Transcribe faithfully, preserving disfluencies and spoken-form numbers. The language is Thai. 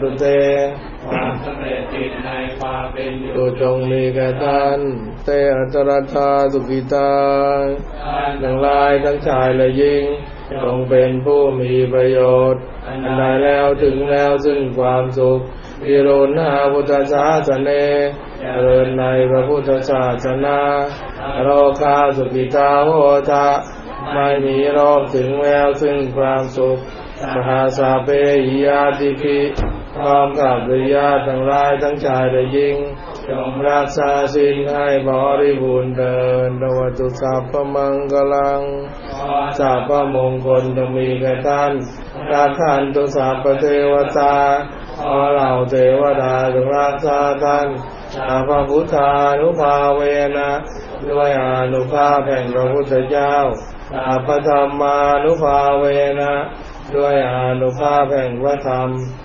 ตุเตความสำเร็จติดในความเป็นอยู่จงมีแก่ท่านเตอัตรัตถาสุขิตาทั้งหลายทั้งชายและหญิงจงเป็นผู้มีประโยชน์อันใดแล้วถึงแล้วซึ่งความสุขวิโรจนาพุทธศาสนาเจริญในพระพุทธศาสนาโลกาสุขิตาโหทะไม่มีโรคถึงแล้วซึ่งความสุขมหาสาเปหิยาติภิพร้อมกับฤยาทั้งหลายทั้งชายและหญิงจงรักษาศีลให้บริบูรณ์เถิดนวัตุสัพพมังคลังสัพพมงคลจะมีแก่ท่านราคันตุสัพพเทวตาขอเหล่าเทวดาจงรักษาท่านสัพพพุทธานุภาเวนะด้วยอานุภาพแห่งพระพุทธเจ้าสัพพธรรมานุภาเวนะด้วยอานุภาพแห่งพระธรรม